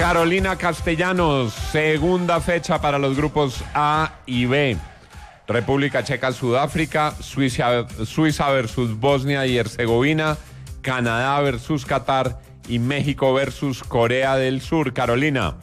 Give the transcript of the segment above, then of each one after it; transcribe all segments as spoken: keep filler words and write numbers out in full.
Carolina Castellanos, segunda fecha para los grupos A y B. República Checa, Sudáfrica, Suiza, Suiza versus Bosnia y Herzegovina, Canadá versus Qatar y México versus Corea del Sur. Carolina.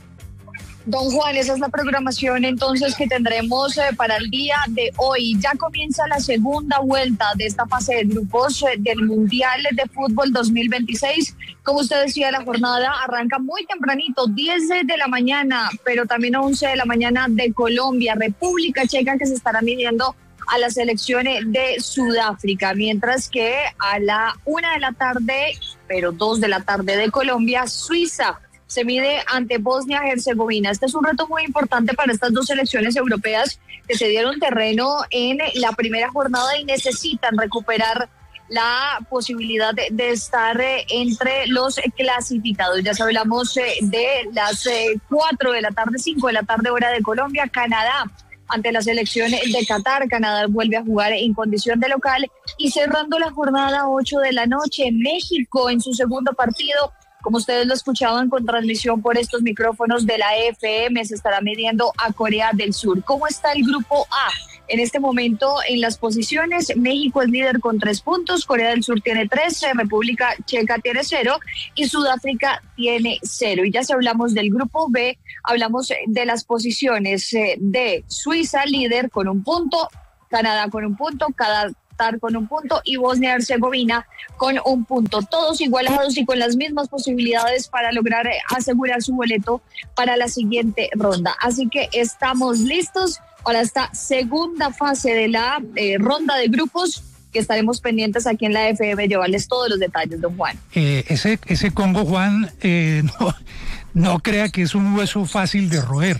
Don Juan, esa es la programación entonces que tendremos eh, para el día de hoy. Ya comienza la segunda vuelta de esta fase de grupos eh, del Mundial de Fútbol dos mil veintiséis. Como usted decía, la jornada arranca muy tempranito, diez de la mañana, pero también once de la mañana de Colombia, República Checa, que se estará midiendo a las selecciones de Sudáfrica, mientras que a la una de la tarde, pero dos de la tarde de Colombia, Suiza se mide ante Bosnia-Herzegovina. Este es un reto muy importante para estas dos selecciones europeas que se dieron terreno en la primera jornada y necesitan recuperar la posibilidad de, de estar eh, entre los clasificados. Ya hablamos eh, de las eh, cuatro de la tarde, cinco de la tarde hora de Colombia, Canadá ante la selección de Qatar. Canadá vuelve a jugar en condición de local y cerrando la jornada ocho de la noche, México en su segundo partido. Como ustedes lo escuchaban con transmisión por estos micrófonos de la F M, se estará midiendo a Corea del Sur. ¿Cómo está el grupo A? En este momento en las posiciones, México es líder con tres puntos, Corea del Sur tiene tres, República Checa tiene cero y Sudáfrica tiene cero. Y ya si hablamos del grupo B, hablamos de las posiciones de Suiza, líder con un punto, Canadá con un punto, cada con un punto y Bosnia-Herzegovina con un punto, todos igualados y con las mismas posibilidades para lograr asegurar su boleto para la siguiente ronda. Así que estamos listos para esta segunda fase de la eh, ronda de grupos, que estaremos pendientes aquí en la F M, llevarles todos los detalles, don Juan. Eh, ese, ese Congo, Juan, eh, no, no crea que es un hueso fácil de roer.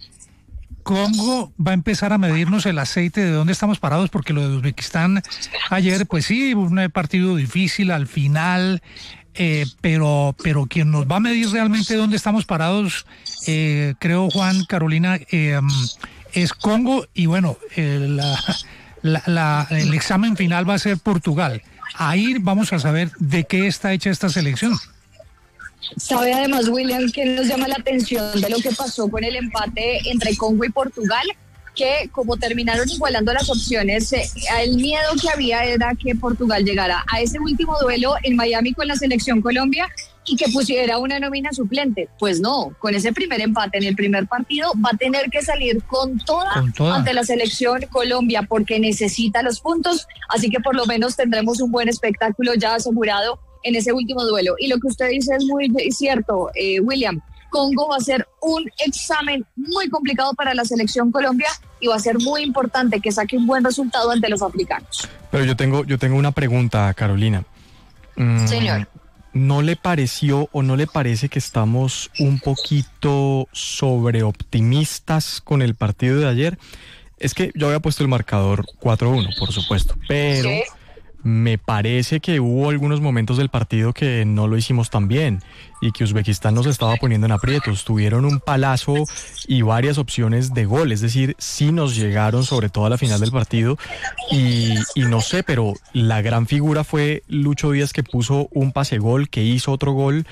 Congo va a empezar a medirnos el aceite de dónde estamos parados, porque lo de Uzbekistán ayer, pues sí, un partido difícil al final, eh, pero, pero quien nos va a medir realmente dónde estamos parados, eh, creo, Juan, Carolina, eh, es Congo, y bueno, eh, la, la, la, el examen final va a ser Portugal. Ahí vamos a saber de qué está hecha esta selección. Sabe además, William, que nos llama la atención de lo que pasó con el empate entre Congo y Portugal, que como terminaron igualando las opciones, eh, el miedo que había era que Portugal llegara a ese último duelo en Miami con la selección Colombia y que pusiera una nómina suplente. Pues no, con ese primer empate en el primer partido va a tener que salir con toda, con toda ante la selección Colombia, porque necesita los puntos, así que por lo menos tendremos un buen espectáculo ya asegurado en ese último duelo. Y lo que usted dice es muy cierto, eh, William. Congo va a ser un examen muy complicado para la selección Colombia y va a ser muy importante que saque un buen resultado ante los africanos. Pero yo tengo, yo tengo una pregunta, Carolina. Mm, Señor. ¿No le pareció o no le parece que estamos un poquito sobreoptimistas con el partido de ayer? Es que yo había puesto el marcador cuatro uno, por supuesto, pero... ¿Sí? Me parece que hubo algunos momentos del partido que no lo hicimos tan bien y que Uzbekistán nos estaba poniendo en aprietos. Tuvieron un palazo y varias opciones de gol, es decir, sí nos llegaron sobre todo a la final del partido y, y no sé, pero la gran figura fue Lucho Díaz, que puso un pase gol, que hizo otro gol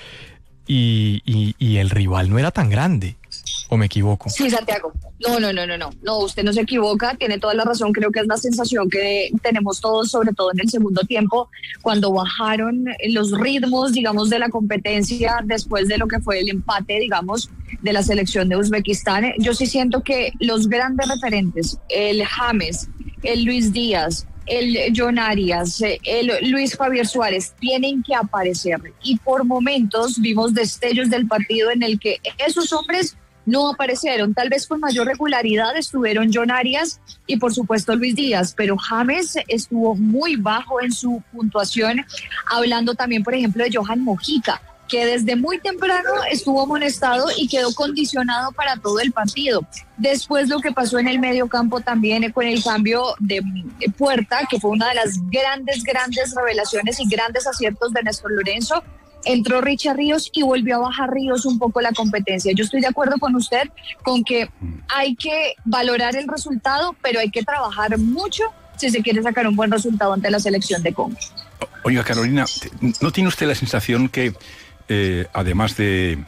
y, y, y el rival no era tan grande. ¿O me equivoco? Sí, Santiago. No, no, no, no, no. No, usted no se equivoca, tiene toda la razón. Creo que es la sensación que tenemos todos, sobre todo en el segundo tiempo, cuando bajaron los ritmos, digamos, de la competencia después de lo que fue el empate, digamos, de la selección de Uzbekistán. Yo sí siento que los grandes referentes, el James, el Luis Díaz, el John Arias, el Luis Javier Suárez, tienen que aparecer. Y por momentos vimos destellos del partido en el que esos hombres no aparecieron. Tal vez con mayor regularidad estuvieron John Arias y por supuesto Luis Díaz, pero James estuvo muy bajo en su puntuación, hablando también, por ejemplo, de Johan Mojica, que desde muy temprano estuvo amonestado y quedó condicionado para todo el partido. Después lo que pasó en el medio campo también con el cambio de Puerta, que fue una de las grandes, grandes revelaciones y grandes aciertos de Néstor Lorenzo. Entró Richard Ríos y volvió a bajar Ríos un poco la competencia. Yo estoy de acuerdo con usted con que hay que valorar el resultado, pero hay que trabajar mucho si se quiere sacar un buen resultado ante la selección de Congo. Oiga, Carolina, ¿no tiene usted la sensación que, eh, además de,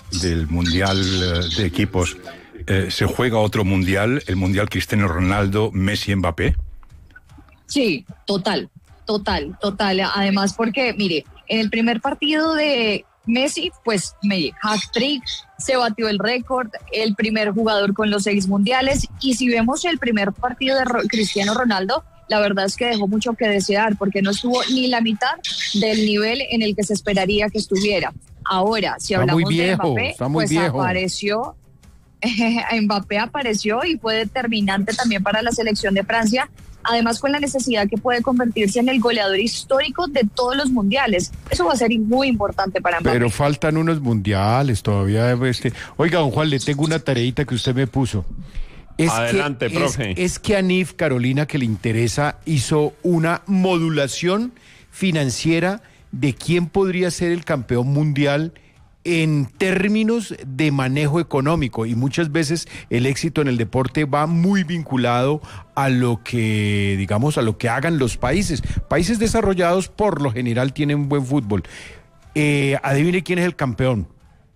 del Mundial de Equipos, eh, ¿se juega otro Mundial, el Mundial Cristiano Ronaldo, Messi, Mbappé? Sí, total, total, total. Además porque, mire, en el primer partido de Messi, pues me hat-trick, se batió el récord, el primer jugador con los seis mundiales, y si vemos el primer partido de Ro- Cristiano Ronaldo, la verdad es que dejó mucho que desear, porque no estuvo ni la mitad del nivel en el que se esperaría que estuviera. Ahora, si Está hablamos muy viejo, de Mbappé, está muy pues viejo. apareció, Mbappé apareció y fue determinante también para la selección de Francia, además con la necesidad que puede convertirse en el goleador histórico de todos los mundiales. Eso va a ser muy importante para Mbappé. Pero faltan unos mundiales todavía. Este... Oiga, don Juan, le tengo una tareita que usted me puso. Es Adelante, que, profe. Es, es que a N I F, Carolina, que le interesa, hizo una modulación financiera de quién podría ser el campeón mundial en términos de manejo económico, y muchas veces el éxito en el deporte va muy vinculado a lo que, digamos, a lo que hagan los países. Países desarrollados por lo general tienen buen fútbol. Eh, adivine quién es el campeón.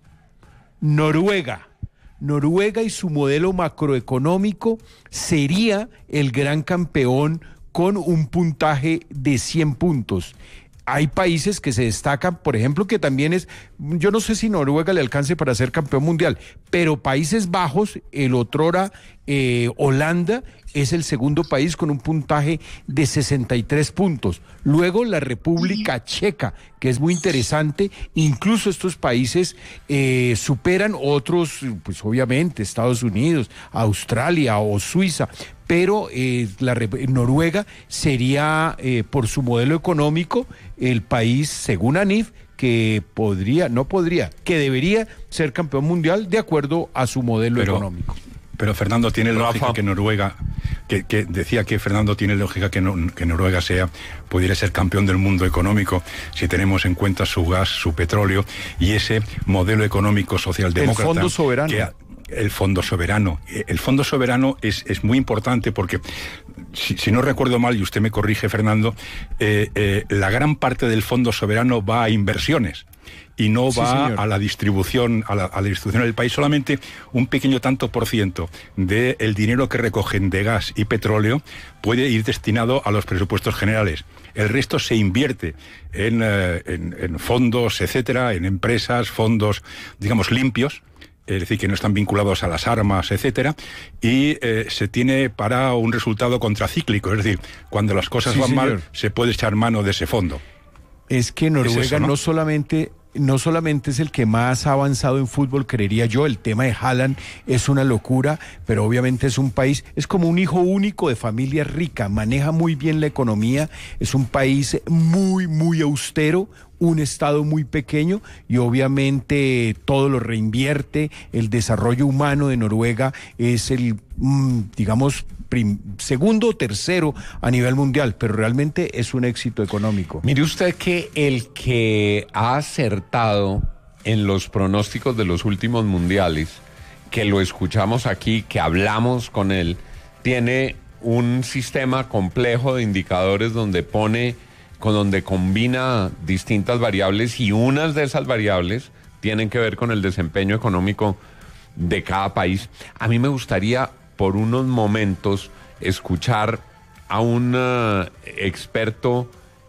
Noruega. Noruega y su modelo macroeconómico sería el gran campeón con un puntaje de cien puntos. Hay países que se destacan, por ejemplo, que también es, yo no sé si Noruega le alcance para ser campeón mundial, pero Países Bajos, el otrora eh, Holanda, es el segundo país con un puntaje de sesenta y tres puntos. Luego la República Checa, que es muy interesante, incluso estos países eh, superan otros, pues obviamente Estados Unidos, Australia o Suiza, pero eh, la Noruega sería, eh, por su modelo económico, el país, según A N I F, que podría, no podría, que debería ser campeón mundial de acuerdo a su modelo pero, económico. Pero Fernando, tiene Rafa. lógica que Noruega, que, que decía que Fernando tiene lógica que, no, que Noruega sea, pudiera ser campeón del mundo económico si tenemos en cuenta su gas, su petróleo y ese modelo económico socialdemócrata. El fondo soberano. Que, el fondo soberano. El fondo soberano es, es muy importante porque, si, si no recuerdo mal, y usted me corrige, Fernando, eh, eh, la gran parte del fondo soberano va a inversiones y no Sí, va señor. a la distribución, a la, a la distribución del país. Solamente un pequeño tanto por ciento del dinero que recogen de gas y petróleo puede ir destinado a los presupuestos generales. El resto se invierte en, eh, en, en fondos, etcétera, en empresas, fondos, digamos, limpios, es decir, que no están vinculados a las armas, etcétera, y eh, se tiene para un resultado contracíclico, es decir, cuando las cosas Sí, van señor. mal, se puede echar mano de ese fondo. Es que Noruega Es eso, ¿no? no solamente no solamente es el que más ha avanzado en fútbol, creería yo. El tema de Haaland es una locura, pero obviamente es un país, es como un hijo único de familia rica, maneja muy bien la economía, es un país muy, muy austero, un estado muy pequeño y obviamente todo lo reinvierte. El desarrollo humano de Noruega es el, mm, digamos, prim- segundo o tercero a nivel mundial, pero realmente es un éxito económico. Mire usted que el que ha acertado en los pronósticos de los últimos mundiales, que lo escuchamos aquí, que hablamos con él, tiene un sistema complejo de indicadores donde pone, con donde combina distintas variables, y unas de esas variables tienen que ver con el desempeño económico de cada país. A mí me gustaría por unos momentos escuchar a un uh, experto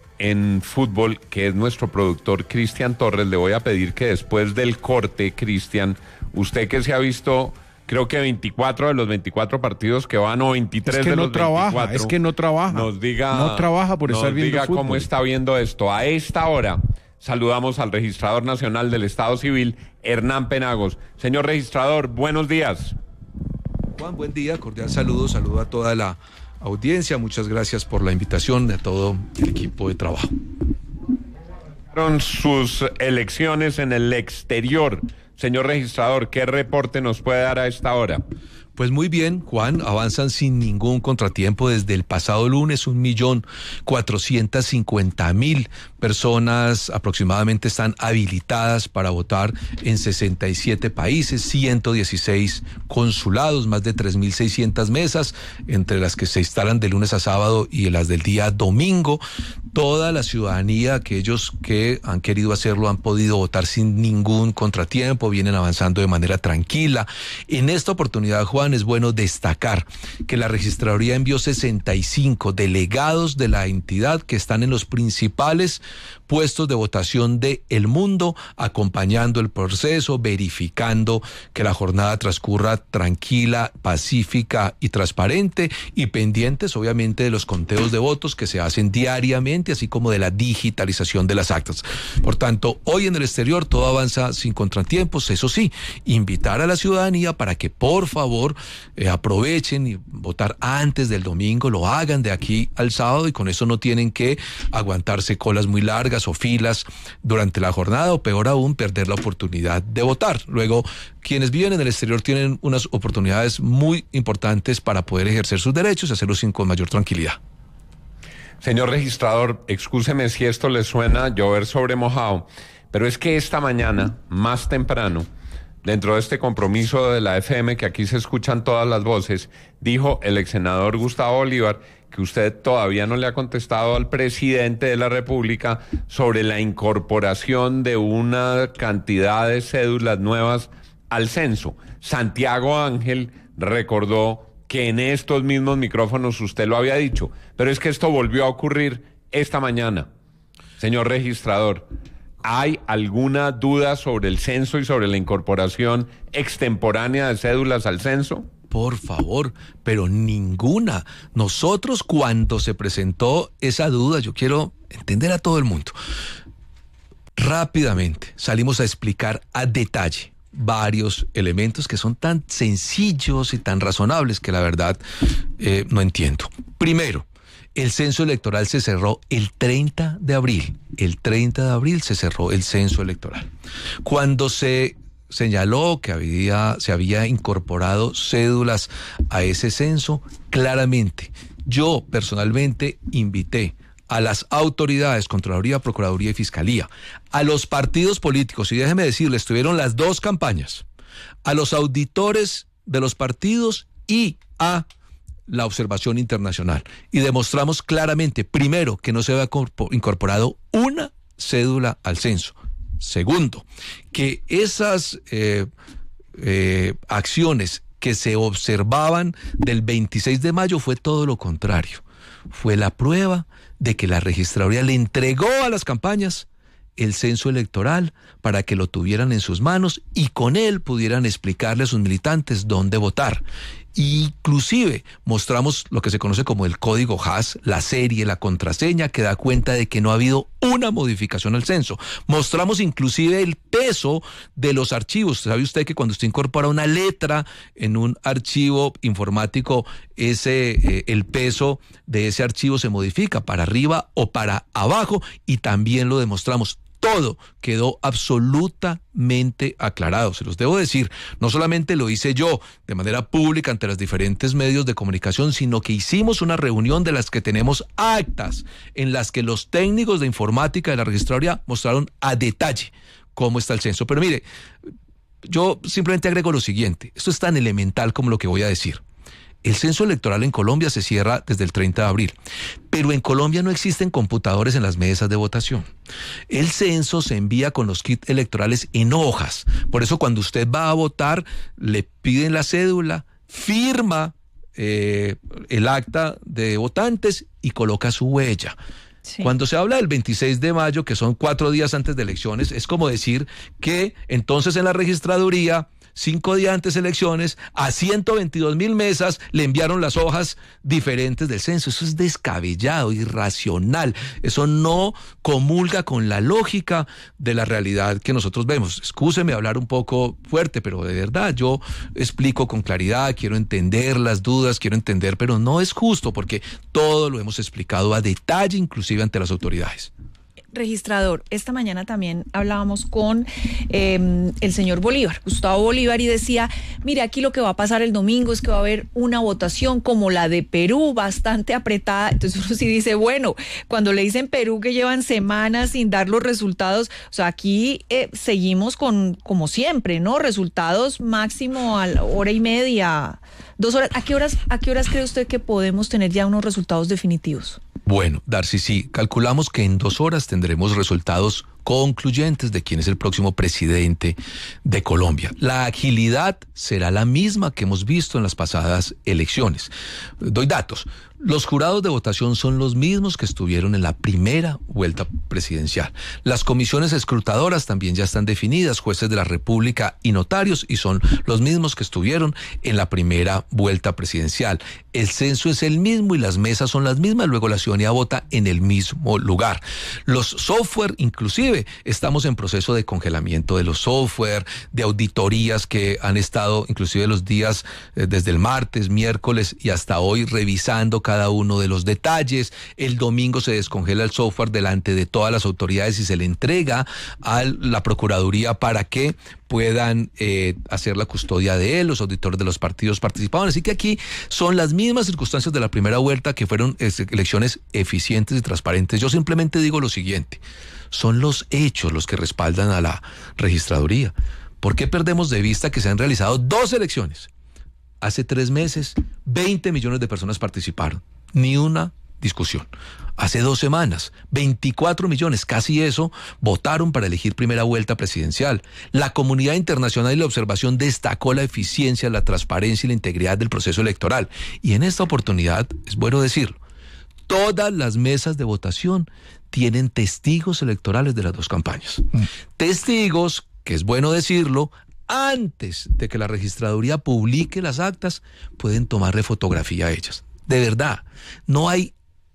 en fútbol, que es nuestro productor Cristian Torres. Le voy a pedir que después del corte, Cristian, usted que se ha visto, creo que veinticuatro de los veinticuatro partidos que van, o veintitrés Es que de no los trabaja, veinticuatro, es que no trabaja. nos diga, No trabaja por nos estar viendo diga fútbol. cómo está viendo esto. A esta hora saludamos al registrador nacional del Estado Civil, Hernán Penagos. Señor registrador, buenos días. Juan, buen día, cordial saludo, saludo a toda la audiencia, muchas gracias por la invitación, a todo el equipo de trabajo. Fueron sus elecciones en el exterior. Señor registrador, ¿qué reporte nos puede dar a esta hora? Pues muy bien, Juan, avanzan sin ningún contratiempo desde el pasado lunes. Un millón cuatrocientas cincuenta mil personas aproximadamente están habilitadas para votar en sesenta y siete países, ciento dieciséis consulados, más de tres mil seiscientas mesas, entre las que se instalan de lunes a sábado y las del día domingo. toda la ciudadanía, aquellos que han querido hacerlo han podido votar sin ningún contratiempo, vienen avanzando de manera tranquila. En esta oportunidad, Juan, es bueno destacar que la registraduría envió sesenta y cinco delegados de la entidad que están en los principales puestos de votación de el mundo, acompañando el proceso, verificando que la jornada transcurra tranquila, pacífica y transparente, y pendientes obviamente de los conteos de votos que se hacen diariamente, así como de la digitalización de las actas. Por tanto, hoy en el exterior todo avanza sin contratiempos. Eso sí, invitar a la ciudadanía para que por favor eh, aprovechen y votar antes del domingo, lo hagan de aquí al sábado, y con eso no tienen que aguantarse colas muy largas o filas durante la jornada, o peor aún, perder la oportunidad de votar. Luego, quienes viven en el exterior tienen unas oportunidades muy importantes para poder ejercer sus derechos y hacerlo sin con mayor tranquilidad. Señor registrador, excúseme si esto le suena llover sobre mojado, pero es que esta mañana, más temprano, dentro de este compromiso de la F M, que aquí se escuchan todas las voces, dijo el ex senador Gustavo Bolívar que usted todavía no le ha contestado al presidente de la República sobre la incorporación de una cantidad de cédulas nuevas al censo. Santiago Ángel recordó que en estos mismos micrófonos usted lo había dicho, pero es que esto volvió a ocurrir esta mañana. Señor registrador, ¿hay alguna duda sobre el censo y sobre la incorporación extemporánea de cédulas al censo? Por favor, pero ninguna. Nosotros, cuando se presentó esa duda, yo quiero entender a todo el mundo, rápidamente salimos a explicar a detalle varios elementos que son tan sencillos y tan razonables que la verdad eh, no entiendo. Primero, el censo electoral se cerró el treinta de abril. El treinta de abril se cerró el censo electoral. Cuando se señaló que había, se había incorporado cédulas a ese censo, claramente, yo personalmente invité a las autoridades, Contraloría, Procuraduría y Fiscalía, a los partidos políticos, y déjeme decirles, estuvieron las dos campañas, a los auditores de los partidos y a la observación internacional, y demostramos claramente, primero, que no se había incorporado una cédula al censo. Segundo, que esas eh, eh, acciones que se observaban del veintiséis de mayo fue todo lo contrario. Fue la prueba de que la registraduría le entregó a las campañas el censo electoral para que lo tuvieran en sus manos y con él pudieran explicarle a sus militantes dónde votar. Inclusive mostramos lo que se conoce como el código H A S, la serie, la contraseña que da cuenta de que no ha habido una modificación al censo. Mostramos inclusive el peso de los archivos. ¿Sabe usted que cuando usted incorpora una letra en un archivo informático, ese eh, el peso de ese archivo se modifica para arriba o para abajo? Y también lo demostramos. Todo quedó absolutamente aclarado. Se los debo decir, no solamente lo hice yo de manera pública ante los diferentes medios de comunicación, sino que hicimos una reunión de las que tenemos actas, en las que los técnicos de informática de la registraduría mostraron a detalle cómo está el censo. Pero mire, yo simplemente agrego lo siguiente, esto es tan elemental como lo que voy a decir. El censo electoral en Colombia se cierra desde el treinta de abril, pero en Colombia no existen computadores en las mesas de votación. El censo se envía con los kits electorales en hojas. Por eso cuando usted va a votar, le piden la cédula, firma eh, el acta de votantes y coloca su huella. Sí. Cuando se habla del veintiséis de mayo, que son cuatro días antes de elecciones, es como decir que entonces en la registraduría, cinco días antes de elecciones, a ciento veintidós mil mesas le enviaron las hojas diferentes del censo. Eso es descabellado, irracional. Eso no comulga con la lógica de la realidad que nosotros vemos. Excúseme hablar un poco fuerte, pero de verdad yo explico con claridad, quiero entender las dudas, quiero entender, pero no es justo porque todo lo hemos explicado a detalle, inclusive ante las autoridades. Registrador, esta mañana también hablábamos con eh, el señor Bolívar, Gustavo Bolívar, y decía, mire, aquí lo que va a pasar el domingo es que va a haber una votación como la de Perú, bastante apretada. Entonces uno sí dice, bueno, cuando le dicen Perú que llevan semanas sin dar los resultados, o sea, aquí eh, seguimos con, como siempre, ¿no? Resultados máximo a la hora y media, dos horas. ¿A qué horas, a qué horas cree usted que podemos tener ya unos resultados definitivos? Bueno, Darcy, sí, calculamos que en dos horas tendremos resultados concluyentes de quién es el próximo presidente de Colombia. La agilidad será la misma que hemos visto en las pasadas elecciones. Doy datos. Los jurados de votación son los mismos que estuvieron en la primera vuelta presidencial. Las comisiones escrutadoras también ya están definidas, jueces de la República y notarios, y son los mismos que estuvieron en la primera vuelta presidencial. El censo es el mismo y las mesas son las mismas, luego la ciudadanía vota en el mismo lugar. Los software, inclusive, estamos en proceso de congelamiento de los software, de auditorías que han estado inclusive los días eh, desde el martes, miércoles y hasta hoy revisando cada uno de los detalles. El domingo se descongela el software delante de todas las autoridades y se le entrega a la Procuraduría para que puedan eh, hacer la custodia de él. Los auditores de los partidos participaban. Así que aquí son las mismas circunstancias de la primera vuelta, que fueron eh, elecciones eficientes y transparentes. Yo simplemente digo lo siguiente: son los hechos los que respaldan a la registraduría. ¿Por qué perdemos de vista que se han realizado dos elecciones? Hace tres meses, veinte millones de personas participaron. Ni una discusión. Hace dos semanas, veinticuatro millones, casi eso, votaron para elegir primera vuelta presidencial. La comunidad internacional y la observación destacó la eficiencia, la transparencia y la integridad del proceso electoral. Y en esta oportunidad, es bueno decirlo, todas las mesas de votación tienen testigos electorales de las dos campañas. Mm. Testigos, que es bueno decirlo, antes de que la registraduría publique las actas, pueden tomarle fotografía a ellas. De verdad, no hay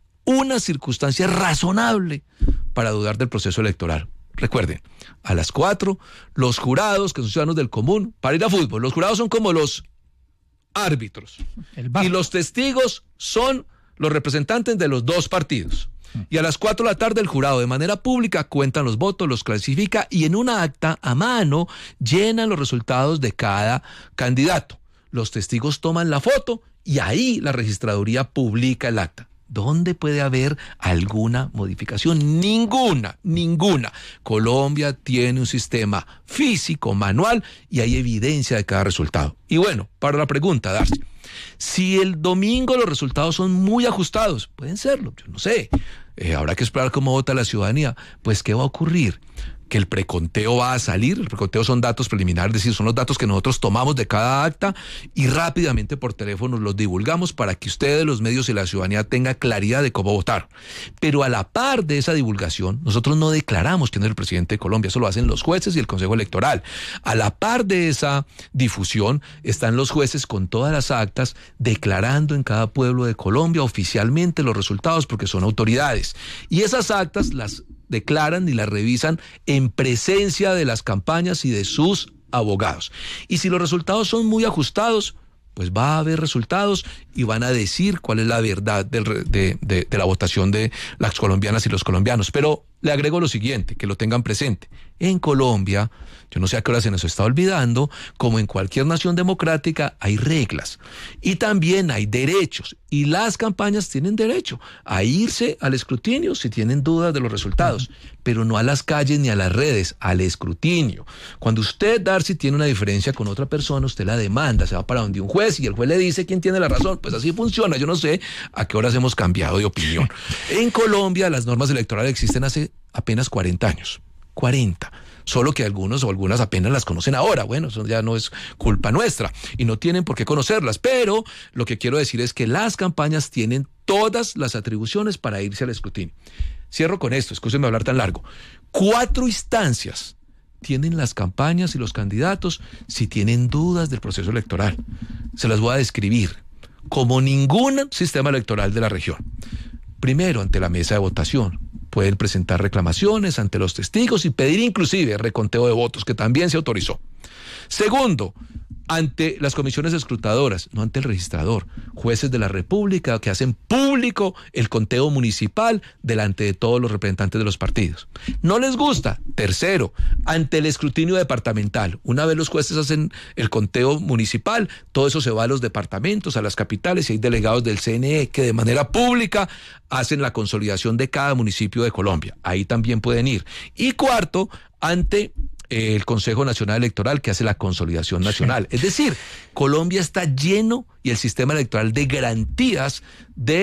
una circunstancia razonable para dudar del proceso electoral. Recuerden, a las cuatro, los jurados, que son ciudadanos del común, para ir a fútbol, los jurados son como los árbitros. Y los testigos son los representantes de los dos partidos. Y a las cuatro de la tarde el jurado de manera pública cuentan los votos, los clasifica y en una acta a mano llenan los resultados de cada candidato. Los testigos toman la foto y ahí la registraduría publica el acta. ¿Dónde puede haber alguna modificación? Ninguna, ninguna. Colombia tiene un sistema físico, manual, y hay evidencia de cada resultado. Y bueno, para la pregunta, Darcy, si el domingo los resultados son muy ajustados, pueden serlo, yo no sé, eh, habrá que esperar cómo vota la ciudadanía. Pues, ¿qué va a ocurrir? Que el preconteo va a salir. El preconteo son datos preliminares, es decir, son los datos que nosotros tomamos de cada acta y rápidamente por teléfono los divulgamos para que ustedes, los medios y la ciudadanía tengan claridad de cómo votar. Pero a la par de esa divulgación, nosotros no declaramos quién es el presidente de Colombia, eso lo hacen los jueces y el Consejo Electoral. A la par de esa difusión están los jueces con todas las actas declarando en cada pueblo de Colombia oficialmente los resultados, porque son autoridades. Y esas actas las declaran y la revisan en presencia de las campañas y de sus abogados. Y si los resultados son muy ajustados, pues va a haber resultados y van a decir cuál es la verdad del, de, de, de la votación de las colombianas y los colombianos. Pero le agrego lo siguiente, que lo tengan presente. En Colombia, yo no sé a qué hora se nos está olvidando, como en cualquier nación democrática, hay reglas y también hay derechos. Y las campañas tienen derecho a irse al escrutinio si tienen dudas de los resultados, pero no a las calles ni a las redes, al escrutinio. Cuando usted, Darcy, tiene una diferencia con otra persona, usted la demanda, se va para donde un juez y el juez le dice quién tiene la razón. Pues así funciona. Yo no sé a qué horas hemos cambiado de opinión. En Colombia, las normas electorales existen hace apenas cuarenta años. cuarenta. Solo que algunos o algunas apenas las conocen ahora. Bueno, eso ya no es culpa nuestra y no tienen por qué conocerlas. Pero lo que quiero decir es que las campañas tienen todas las atribuciones para irse al escrutinio. Cierro con esto, escúchenme hablar tan largo. Cuatro instancias tienen las campañas y los candidatos si tienen dudas del proceso electoral. Se las voy a describir como ningún sistema electoral de la región. Primero, ante la mesa de votación. Pueden presentar reclamaciones ante los testigos y pedir inclusive reconteo de votos, que también se autorizó. Segundo, ante las comisiones escrutadoras, no ante el registrador, jueces de la República que hacen público el conteo municipal delante de todos los representantes de los partidos. ¿No les gusta? Tercero, ante el escrutinio departamental. Una vez los jueces hacen el conteo municipal, todo eso se va a los departamentos, a las capitales, y hay delegados del C N E que de manera pública hacen la consolidación de cada municipio de Colombia. Ahí también pueden ir. Y cuarto, ante el Consejo Nacional Electoral, que hace la consolidación nacional. Sí. Es decir, Colombia está lleno y el sistema electoral de garantías de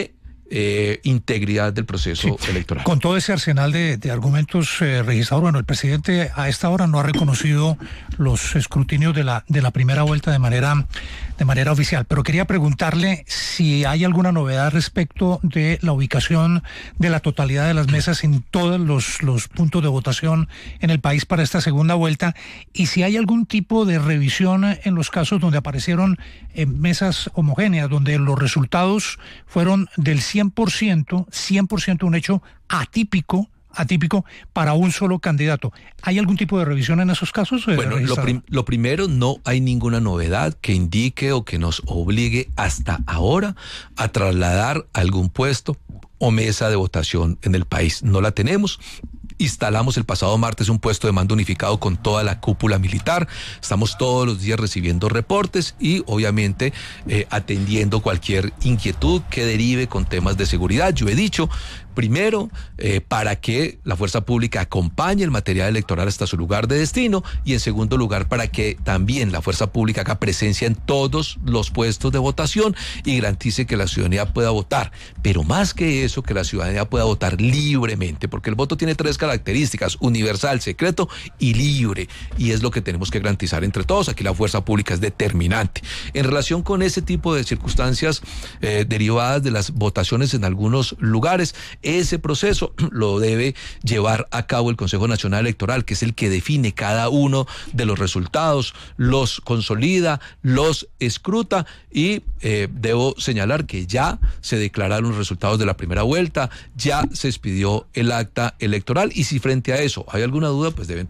eh, integridad del proceso sí. electoral. Con todo ese arsenal de, de argumentos eh, registrados, bueno, el presidente a esta hora no ha reconocido los escrutinios de la de la primera vuelta de manera de manera oficial, pero quería preguntarle si hay alguna novedad respecto de la ubicación de la totalidad de las mesas en todos los, los puntos de votación en el país para esta segunda vuelta, y si hay algún tipo de revisión en los casos donde aparecieron eh, mesas homogéneas, donde los resultados fueron del cien por ciento, cien por ciento un hecho atípico, atípico para un solo candidato. ¿Hay algún tipo de revisión en esos casos? Bueno, lo, prim lo primero, no hay ninguna novedad que indique o que nos obligue hasta ahora a trasladar algún puesto o mesa de votación en el país. No la tenemos. Instalamos el pasado martes un puesto de mando unificado con toda la cúpula militar. Estamos todos los días recibiendo reportes y obviamente eh, atendiendo cualquier inquietud que derive con temas de seguridad. Yo he dicho, primero, eh, para que la fuerza pública acompañe el material electoral hasta su lugar de destino, y en segundo lugar, para que también la fuerza pública haga presencia en todos los puestos de votación y garantice que la ciudadanía pueda votar. Pero más que eso, que la ciudadanía pueda votar libremente, porque el voto tiene tres características: universal, secreto y libre, y es lo que tenemos que garantizar entre todos. Aquí la fuerza pública es determinante. En relación con ese tipo de circunstancias eh, derivadas de las votaciones en algunos lugares, ese proceso lo debe llevar a cabo el Consejo Nacional Electoral, que es el que define cada uno de los resultados, los consolida, los escruta, y eh, debo señalar que ya se declararon los resultados de la primera vuelta, ya se expidió el acta electoral, y si frente a eso hay alguna duda, pues deben